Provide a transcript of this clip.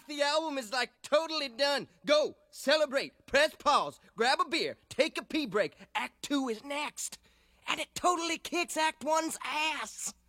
the album is like totally done. Go, celebrate, press pause, grab a beer, take a pee break. Act 2 is next. And it totally kicks Act 1's ass.